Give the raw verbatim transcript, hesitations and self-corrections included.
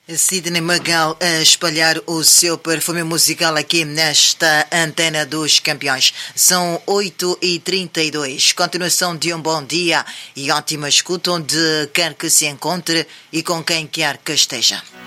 Sidney Magal a espalhar o seu perfume musical aqui nesta Antena dos Campeões. São oito e trinta e dois. Continuação de um bom dia e ótima escuta onde quer que se encontre e com quem quer que esteja.